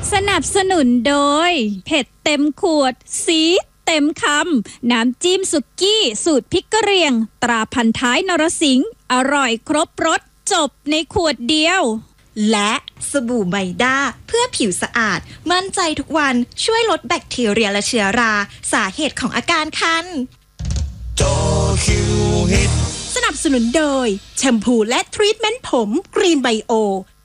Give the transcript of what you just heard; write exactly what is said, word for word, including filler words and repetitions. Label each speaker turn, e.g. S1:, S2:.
S1: สนับสนุนโดยเผ็ดเต็มขวดซีดเต็มคำน้ำจิ้มสุกี้สูตรพริกกะเหรี่ยงตราพันท้ายนรสิงห์อร่อยครบรสจบในขวดเดียว
S2: และสบู่ไมด้าเพื่อผิวสะอาดมั่นใจทุกวันช่วยลดแบคทีเรียและเชื้อราสาเหตุของอาการคัน
S3: สนับสนุนโดยแชมพูและทรีทเมนต์ผมกรีนไบโอ